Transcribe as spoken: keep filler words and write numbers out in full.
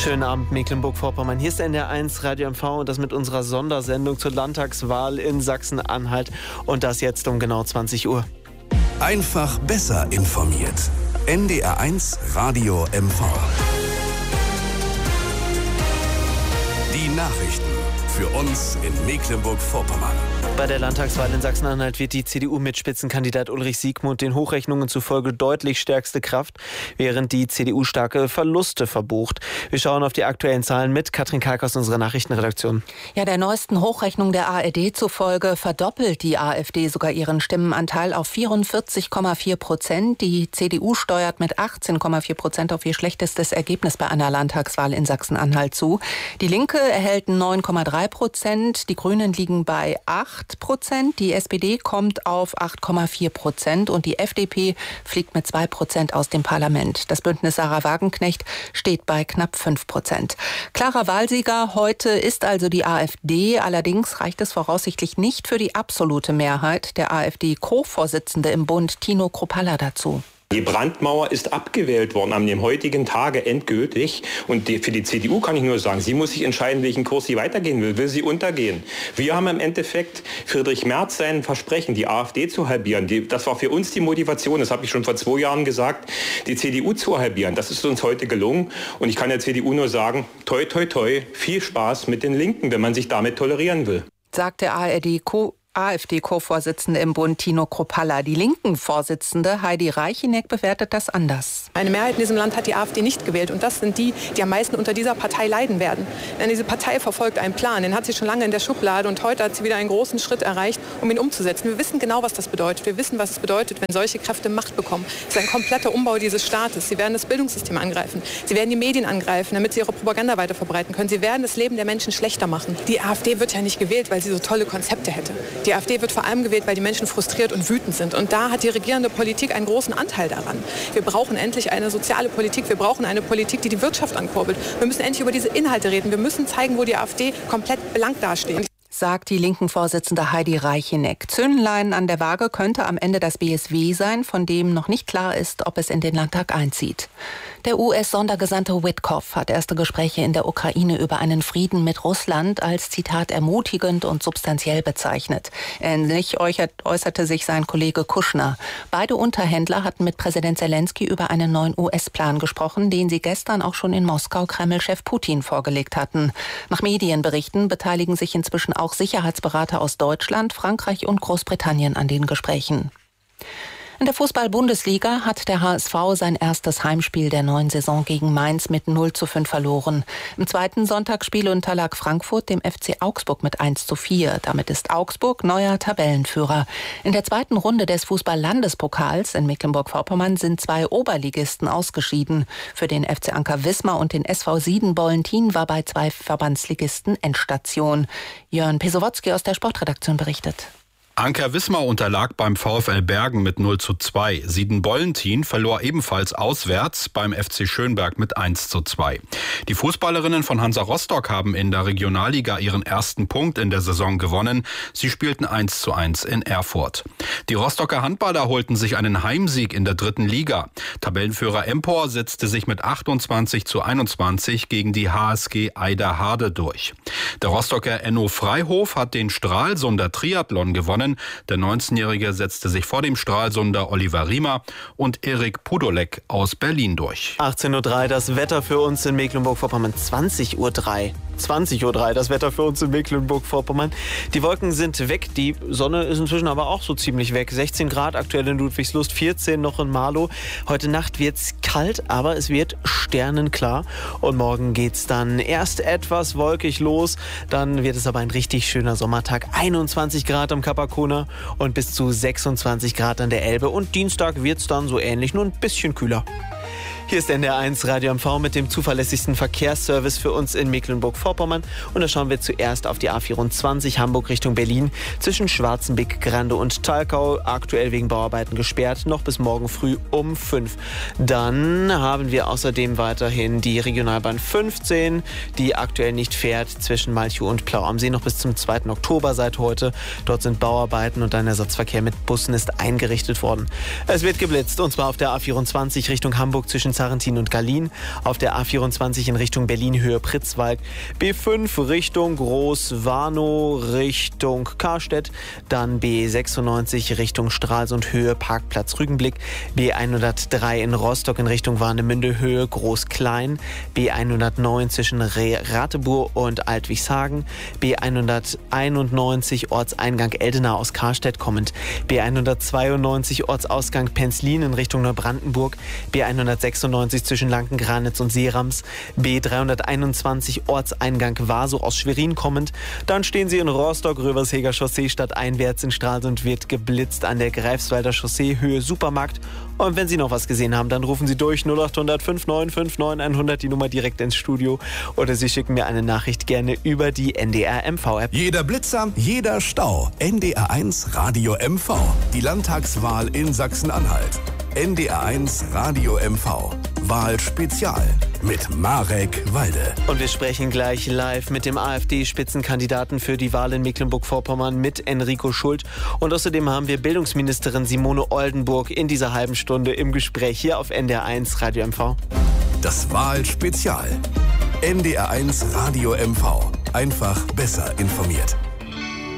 Schönen Abend, Mecklenburg-Vorpommern. Hier ist N D R eins Radio M V und das mit unserer Sondersendung zur Landtagswahl in Sachsen-Anhalt. Und das jetzt um genau zwanzig Uhr. Einfach besser informiert. N D R eins Radio M V. Die Nachrichten für uns in Mecklenburg-Vorpommern. Bei der Landtagswahl in Sachsen-Anhalt wird die C D U mit Spitzenkandidat Ulrich Siegmund den Hochrechnungen zufolge deutlich stärkste Kraft, während die C D U starke Verluste verbucht. Wir schauen auf die aktuellen Zahlen mit Katrin Kalk aus unserer Nachrichtenredaktion. Ja, der neuesten Hochrechnung der A R D zufolge verdoppelt die AfD sogar ihren Stimmenanteil auf vierundvierzig Komma vier Prozent. Die C D U steuert mit achtzehn Komma vier Prozent auf ihr schlechtestes Ergebnis bei einer Landtagswahl in Sachsen-Anhalt zu. Die Linke erhält neun Komma drei Prozent, die Grünen liegen bei acht Prozent, die S P D kommt auf acht Komma vier Prozent und die F D P fliegt mit zwei Prozent aus dem Parlament. Das Bündnis Sarah Wagenknecht steht bei knapp fünf Prozent. Klarer Wahlsieger heute ist also die AfD, allerdings reicht es voraussichtlich nicht für die absolute Mehrheit. Der AfD-Co-Vorsitzende im Bund Tino Kruppalla dazu. Die Brandmauer ist abgewählt worden am dem heutigen Tage endgültig. Und die, für die C D U kann ich nur sagen, sie muss sich entscheiden, welchen Kurs sie weitergehen will. Will sie untergehen? Wir haben im Endeffekt Friedrich Merz sein Versprechen, die AfD zu halbieren. Die, das war für uns die Motivation, das habe ich schon vor zwei Jahren gesagt, die C D U zu halbieren. Das ist uns heute gelungen. Und ich kann der C D U nur sagen, toi, toi, toi, viel Spaß mit den Linken, wenn man sich damit tolerieren will. Sagt der A R D-Co AfD-Co-Vorsitzende im Bund Tino Kruppalla. Die Linken-Vorsitzende Heidi Reicheneck bewertet das anders. Eine Mehrheit in diesem Land hat die AfD nicht gewählt. Und das sind die, die am meisten unter dieser Partei leiden werden. Denn diese Partei verfolgt einen Plan. Den hat sie schon lange in der Schublade. Und heute hat sie wieder einen großen Schritt erreicht, um ihn umzusetzen. Wir wissen genau, was das bedeutet. Wir wissen, was es bedeutet, wenn solche Kräfte Macht bekommen. Es ist ein kompletter Umbau dieses Staates. Sie werden das Bildungssystem angreifen. Sie werden die Medien angreifen, damit sie ihre Propaganda weiter verbreiten können. Sie werden das Leben der Menschen schlechter machen. Die AfD wird ja nicht gewählt, weil sie so tolle Konzepte hätte. Die AfD wird vor allem gewählt, weil die Menschen frustriert und wütend sind. Und da hat die regierende Politik einen großen Anteil daran. Wir brauchen endlich eine soziale Politik. Wir brauchen eine Politik, die die Wirtschaft ankurbelt. Wir müssen endlich über diese Inhalte reden. Wir müssen zeigen, wo die AfD komplett blank dasteht. Sagt die Linken-Vorsitzende Heidi Reicheneck. Zündlein an der Waage könnte am Ende das B S W sein, von dem noch nicht klar ist, ob es in den Landtag einzieht. Der U S-Sondergesandte Witkoff hat erste Gespräche in der Ukraine über einen Frieden mit Russland als, Zitat, ermutigend und substanziell bezeichnet. Ähnlich äußerte sich sein Kollege Kushner. Beide Unterhändler hatten mit Präsident Zelensky über einen neuen U S-Plan gesprochen, den sie gestern auch schon in Moskau Kreml-Chef Putin vorgelegt hatten. Nach Medienberichten beteiligen sich inzwischen auch Sicherheitsberater aus Deutschland, Frankreich und Großbritannien an den Gesprächen. In der Fußball-Bundesliga hat der H S V sein erstes Heimspiel der neuen Saison gegen Mainz mit null zu fünf verloren. Im zweiten Sonntagsspiel unterlag Frankfurt dem F C Augsburg mit eins zu vier. Damit ist Augsburg neuer Tabellenführer. In der zweiten Runde des Fußball-Landespokals in Mecklenburg-Vorpommern sind zwei Oberligisten ausgeschieden. Für den F C Anker Wismar und den S V Sieden-Bollentin war bei zwei Verbandsligisten Endstation. Jörn Pesowotzki aus der Sportredaktion berichtet. Anker Wismar unterlag beim VfL Bergen mit null zu zwei. Sieden-Bollentin verlor ebenfalls auswärts beim F C Schönberg mit eins zu zwei. Die Fußballerinnen von Hansa Rostock haben in der Regionalliga ihren ersten Punkt in der Saison gewonnen. Sie spielten eins zu eins in Erfurt. Die Rostocker Handballer holten sich einen Heimsieg in der dritten Liga. Tabellenführer Empor setzte sich mit achtundzwanzig zu einundzwanzig gegen die H S G Eiderharde durch. Der Rostocker Enno Freihof hat den Stralsunder Triathlon gewonnen. Der neunzehnjährige setzte sich vor dem Stralsunder Oliver Riemer und Erik Pudolek aus Berlin durch. achtzehn Uhr drei, das Wetter für uns in Mecklenburg-Vorpommern. zwanzig Uhr drei. zwanzig Uhr drei, das Wetter für uns in Mecklenburg-Vorpommern. Die Wolken sind weg, die Sonne ist inzwischen aber auch so ziemlich weg. sechzehn Grad aktuell in Ludwigslust, vierzehn noch in Marlow. Heute Nacht wird's kalt, aber es wird sternenklar. Und morgen geht's dann erst etwas wolkig los. Dann wird es aber ein richtig schöner Sommertag. einundzwanzig Grad am Kapakona und bis zu sechsundzwanzig Grad an der Elbe. Und Dienstag wird's dann so ähnlich, nur ein bisschen kühler. Hier ist N D R eins Radio M V mit dem zuverlässigsten Verkehrsservice für uns in Mecklenburg-Vorpommern. Und da schauen wir zuerst auf die A vierundzwanzig Hamburg Richtung Berlin. Zwischen Schwarzenbeck, Grande und Talkau aktuell wegen Bauarbeiten gesperrt, noch bis morgen früh um fünf. Dann haben wir außerdem weiterhin die Regionalbahn fünfzehn, die aktuell nicht fährt zwischen Malchow und Plau am See noch bis zum zweiten Oktober seit heute. Dort sind Bauarbeiten und ein Ersatzverkehr mit Bussen ist eingerichtet worden. Es wird geblitzt und zwar auf der A vierundzwanzig Richtung Hamburg zwischen zwischen Sarrentin und Gallien. Auf der A vierundzwanzig in Richtung Berlin Höhe Pritzwalk. B fünf Richtung Großwarnow Richtung Karstedt. Dann B sechsundneunzig Richtung Stralsund Höhe Parkplatz Rügenblick. B hundertdrei in Rostock in Richtung Warnemünde Höhe Groß-Klein. B hundertneun zwischen Rateburg und Altwichshagen. B hunderteinundneunzig Ortseingang Eldena aus Karstedt kommend. B hundertzweiundneunzig Ortsausgang Penzlin in Richtung Neubrandenburg. B hundertsechsundneunzig zwischen Lankengranitz und Seerams. B dreihunderteinundzwanzig Ortseingang Wasow aus Schwerin kommend. Dann stehen Sie in Rostock, Röversheger Chaussee stadteinwärts. In Stralsund wird geblitzt an der Greifswalder Chaussee Höhe Supermarkt. Und wenn Sie noch was gesehen haben, dann rufen Sie durch null acht hundert fünfundneunzig neunundfünfzig hundert, die Nummer direkt ins Studio. Oder Sie schicken mir eine Nachricht gerne über die N D R M V-App. Jeder Blitzer, jeder Stau. N D R eins Radio M V. Die Landtagswahl in Sachsen-Anhalt. N D R eins Radio M V. Wahlspezial mit Marek Walde. Und wir sprechen gleich live mit dem AfD-Spitzenkandidaten für die Wahl in Mecklenburg-Vorpommern mit Enrico Schult. Und außerdem haben wir Bildungsministerin Simone Oldenburg in dieser halben Stunde im Gespräch hier auf N D R eins Radio M V. Das Wahlspezial. N D R eins Radio M V. Einfach besser informiert.